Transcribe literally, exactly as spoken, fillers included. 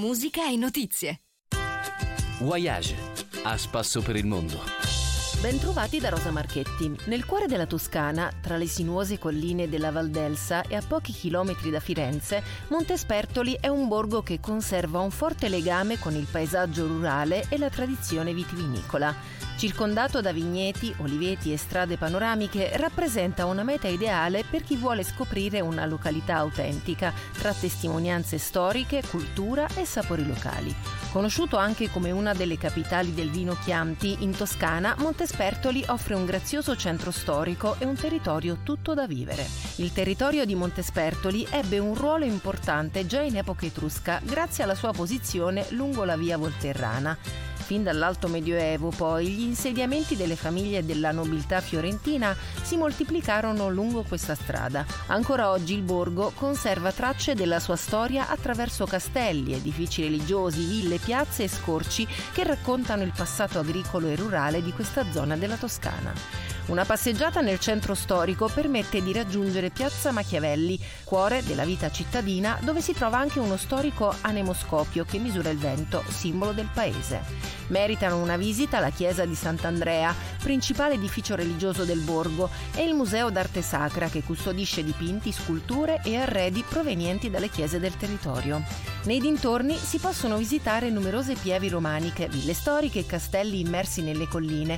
musica e notizie. Voyage, a spasso per il mondo. Bentrovati da Rosa Marchetti. Nel cuore della Toscana, tra le sinuose colline della Val d'Elsa e a pochi chilometri da Firenze, Montespertoli è un borgo che conserva un forte legame con il paesaggio rurale e la tradizione vitivinicola. Circondato da vigneti, oliveti e strade panoramiche, rappresenta una meta ideale per chi vuole scoprire una località autentica, tra testimonianze storiche, cultura e sapori locali. Conosciuto anche come una delle capitali del vino Chianti, in Toscana, Montespertoli offre un grazioso centro storico e un territorio tutto da vivere. Il territorio di Montespertoli ebbe un ruolo importante già in epoca etrusca, grazie alla sua posizione lungo la via Volterrana. Fin dall'Alto Medioevo, poi, gli insediamenti delle famiglie della nobiltà fiorentina si moltiplicarono lungo questa strada. Ancora oggi il borgo conserva tracce della sua storia attraverso castelli, edifici religiosi, ville, piazze e scorci che raccontano il passato agricolo e rurale di questa zona della Toscana. Una passeggiata nel centro storico permette di raggiungere Piazza Machiavelli, cuore della vita cittadina, dove si trova anche uno storico anemoscopio che misura il vento, simbolo del paese. Meritano una visita la chiesa di Sant'Andrea, principale edificio religioso del borgo, e il Museo d'Arte Sacra che custodisce dipinti, sculture e arredi provenienti dalle chiese del territorio. Nei dintorni si possono visitare numerose pievi romaniche, ville storiche e castelli immersi nelle colline,